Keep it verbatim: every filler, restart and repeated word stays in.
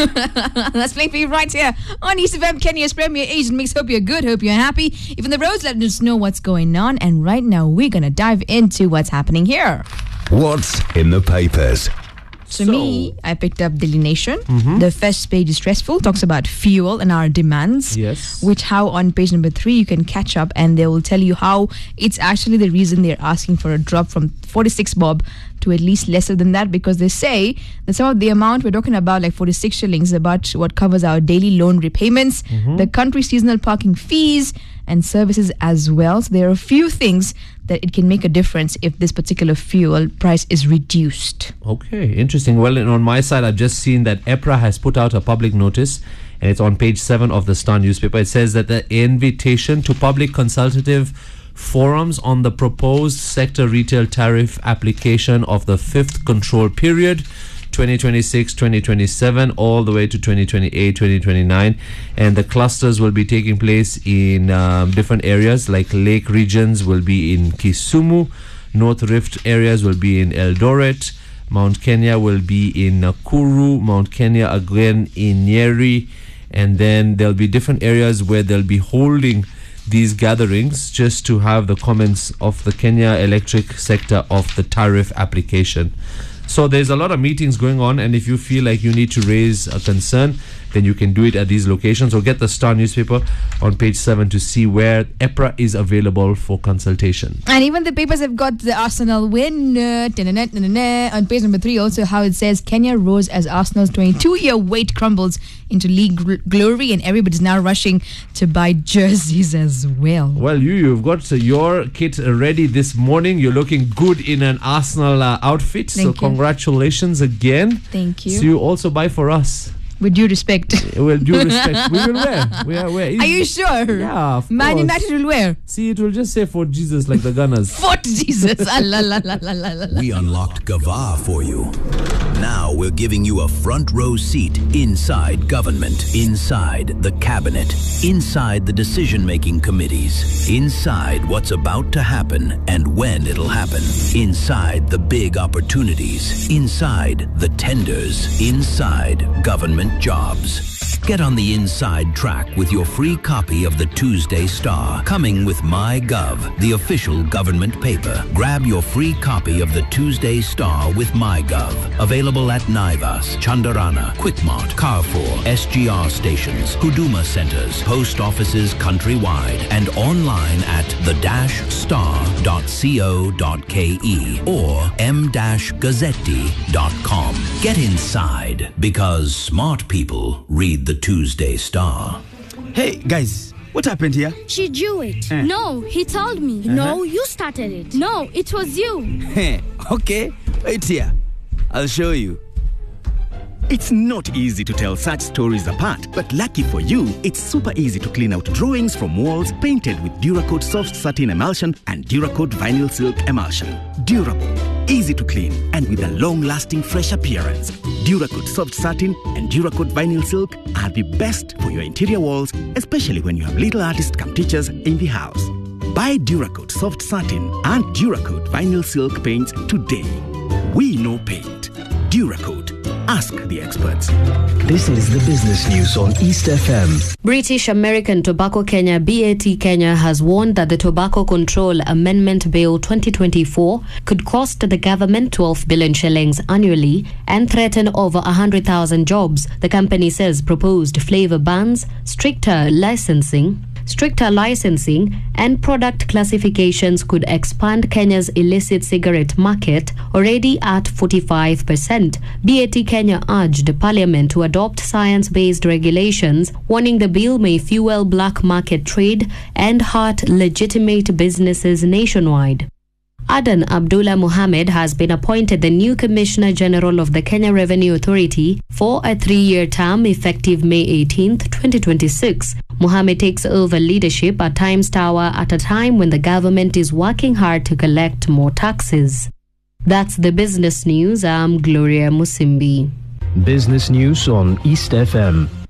That's playing for you right here on East F M, Kenya's Premier Asian Mix. Hope you're good, hope you're happy. Even the roads, let us know what's going on. And right now, we're going to dive into what's happening here. What's in the papers? So, so me, I picked up Daily Nation. Mm-hmm. The first page is stressful, talks about fuel and our demands. Yes. Which how on page number three you can catch up and they will tell you how it's actually the reason they're asking for a drop from forty-six bob to at least lesser than that, because they say that some of the amount we're talking about, like forty-six shillings, about what covers our daily loan repayments, mm-hmm. the country seasonal parking fees and services as well. So there are a few things that it can make a difference if this particular fuel price is reduced. Okay, interesting. Well, and on my side, I've just seen that EPRA has put out a public notice, and it's on page seven of the Star newspaper. It says that the invitation to public consultative forums on the proposed sector retail tariff application of the fifth control period, twenty twenty-six twenty twenty-seven, all the way to twenty twenty-eight twenty twenty-nine, and the clusters will be taking place in um, different areas, like lake regions will be in Kisumu, North Rift areas will be in Eldoret, Mount Kenya will be in Nakuru, Mount Kenya again in Nyeri, and then there'll be different areas where they'll be holding these gatherings just to have the comments of the Kenya electric sector of the tariff application. So there's a lot of meetings going on, and if you feel like you need to raise a concern, then you can do it at these locations, or get the Star newspaper on page seven to see where EPRA is available for consultation. And even the papers have got the Arsenal win uh, on page number three also, how it says Kenya rose as Arsenal's twenty-two-year wait crumbles into league gl- glory, and everybody's now rushing to buy jerseys as well. Well, you, you've got uh, your kit ready this morning. You're looking good in an Arsenal uh, outfit. Thank so you. Congratulations again. Thank you. So you also buy for us. With due respect. With due respect. We will wear. We are, wear. Are you sure? Yeah, of Man course. United will wear. See, it will just say for Jesus like the Gunners. For Jesus. Ah, la, la, la, la, la, la. We unlocked Gava for you. Now we're giving you a front row seat inside government, inside the cabinet, inside the decision-making committees, inside what's about to happen and when it'll happen, inside the big opportunities, inside the tenders, inside government jobs. Get on the inside track with your free copy of the Tuesday Star, coming with MyGov, the official government paper. Grab your free copy of the Tuesday Star with MyGov. Available at Naivas, Chandarana, Quickmart, Carrefour, S G R stations, Huduma centers, post offices countrywide, and online at the dash star dot co dot ke or m dash gazzetti dot com. Get inside, because smart people read the Tuesday Star. Hey, guys, what happened here? She drew it. Eh. No, he told me. Uh-huh. No, you started it. No, it was you. Okay, wait here. I'll show you. It's not easy to tell such stories apart, but lucky for you, it's super easy to clean out drawings from walls painted with Duracoat Soft Satin Emulsion and Duracoat Vinyl Silk Emulsion. Durable, easy to clean, and with a long-lasting fresh appearance. Duracoat Soft Satin and Duracoat Vinyl Silk are the best for your interior walls, especially when you have little artists come teachers in the house. Buy Duracoat Soft Satin and Duracoat Vinyl Silk paints today. We know paint. Duracoat. Ask the experts. This is the business news on East F M. British American Tobacco Kenya, B A T Kenya, has warned that the Tobacco Control Amendment Bill twenty twenty-four could cost the government twelve billion shillings annually and threaten over one hundred thousand jobs. The company says proposed flavor bans, stricter licensing, Stricter licensing and product classifications could expand Kenya's illicit cigarette market, already at forty-five percent. B A T Kenya urged Parliament to adopt science-based regulations, warning the bill may fuel black market trade and hurt legitimate businesses nationwide. Adan Abdullah Mohamed has been appointed the new Commissioner General of the Kenya Revenue Authority for a three-year term effective May eighteenth, twenty twenty-six. Mohamed takes over leadership at Times Tower at a time when the government is working hard to collect more taxes. That's the business news. I'm Gloria Musimbi. Business news on East F M.